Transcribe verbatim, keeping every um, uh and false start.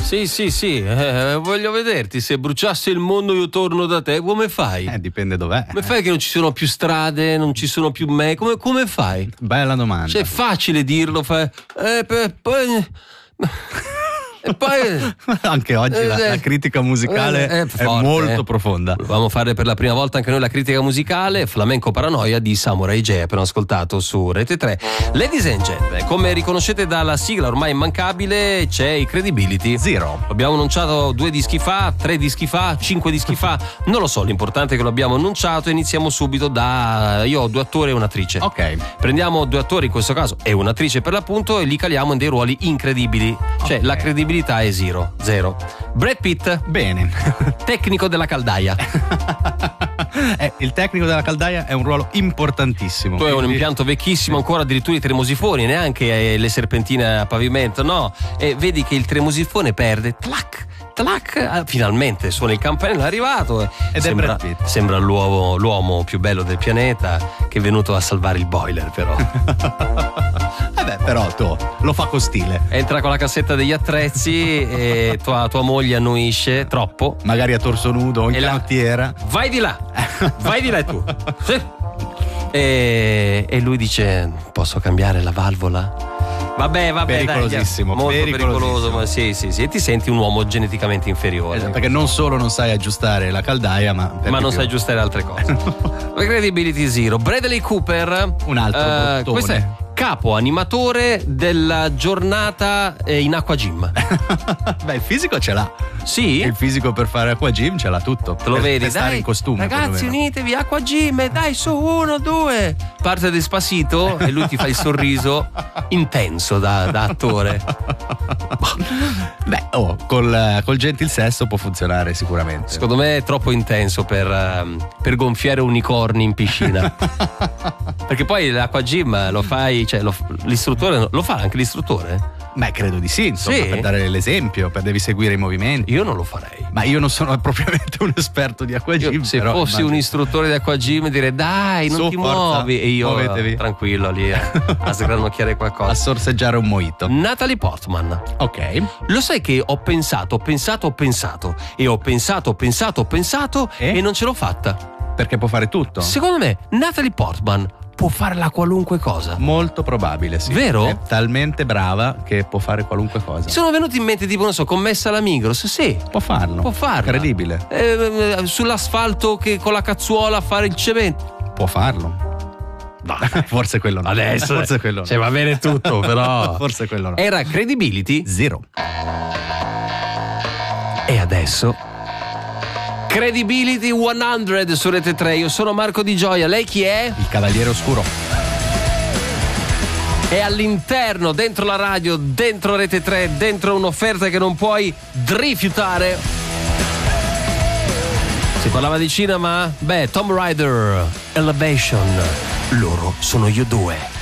Sì, sì, sì, eh, voglio vederti. Se bruciasse il mondo io torno da te, come fai? Eh, dipende dov'è. Come fai che non ci sono più strade, non ci sono più me? Come, come fai? Bella domanda. Cioè, è facile dirlo, fai... Eh, per, poi... E poi anche oggi eh, la, la critica musicale eh, è, è, forte, molto eh. profonda. Volevamo fare per la prima volta anche noi la critica musicale. Flamenco Paranoia di Samurai J, appena ascoltato su Rete tre. Ladies and gentlemen, come riconoscete dalla sigla ormai immancabile, c'è i Credibility Zero. L'abbiamo annunciato due dischi fa, tre dischi fa, cinque dischi fa, non lo so, l'importante è che lo abbiamo annunciato. Iniziamo subito da... io ho due attori e un'attrice. Ok. Prendiamo due attori in questo caso e un'attrice per l'appunto e li caliamo in dei ruoli incredibili. Cioè, Ok. la credibilità è zero, zero. Brad Pitt, Bene. tecnico della caldaia. Eh, il tecnico della caldaia è un ruolo importantissimo. Tu hai un quindi- impianto vecchissimo, ancora addirittura i tremosifoni, neanche eh, le serpentine a pavimento, no. E vedi che il tremosifone perde, tlac, tlac, ah, finalmente suona il campanello, è arrivato. eh. Ed è sembra, Brad Pitt. sembra l'uomo, l'uomo più bello del pianeta che è venuto a salvare il boiler, però. Eh beh, però tu lo fa con stile. Entra con la cassetta degli attrezzi e tua, tua moglie annuisce troppo. Magari a torso nudo, in E la- canottiera. Vai di là, vai di là tu. Sì. E, e lui dice: posso cambiare la valvola? Vabbè, vabbè, Pericolosissimo, dai, molto pericolosissimo. pericoloso, ma sì, sì, sì. E ti senti un uomo geneticamente inferiore. Esatto, perché non solo non sai aggiustare la caldaia, ma per Ma di non più. sai aggiustare altre cose. Credibility Zero. Bradley Cooper, Un altro bottone. questo è capo animatore della giornata eh, in Aqua Gym. Beh, il fisico ce l'ha. Sì? Il fisico per fare acqua gym ce l'ha tutto. Te lo Per- vedi? per stare Dai, in costume. ragazzi, perlomeno. unitevi, Aqua Gym, e dai, su, uno, due. Parte Despacito e lui ti fa il sorriso intenso da, da attore. Beh, oh, col, col gentil sesso può funzionare sicuramente. Secondo me è troppo intenso per, ehm, per gonfiare unicorni in piscina. Perché poi l'Aqua Gym lo fai, cioè lo, l'istruttore lo fa anche l'istruttore? Beh, credo di sì, insomma, Sì? per dare l'esempio, per devi seguire i movimenti. Io non lo farei. Ma io non sono propriamente un esperto di acqua Io, gym. se però fossi immagino. un istruttore di Aqua Gym direi dai, non Su, ti forza, muovi, e io muovetevi. tranquillo lì a, a sgranocchiare qualcosa. a sorseggiare un mojito. Natalie Portman. Ok. Lo sai che ho pensato, ho pensato, ho pensato e ho pensato, ho pensato, ho pensato E? e non ce l'ho fatta. Perché può fare tutto. Secondo me Natalie Portman può fare la qualunque cosa. Molto probabile, sì. Vero? È talmente brava che può fare qualunque cosa. Mi sono venuti in mente tipo, non so, commessa alla Migros. Sì, Può farlo. può farla. Credibile. Eh, eh, sull'asfalto che con la cazzuola fare il cemento. Può farlo. Forse quello no. Adesso Forse quello no. cioè, va bene tutto, però Forse quello no. era Credibility. Zero. E adesso Credibility cento su Rete tre. Io sono Marco Di Gioia. Lei chi è? Il Cavaliere Oscuro. È all'interno, dentro la radio, dentro Rete tre, dentro un'offerta che non puoi rifiutare. Si parlava di cinema? Beh, Tomb Raider, Elevation. Loro sono io due.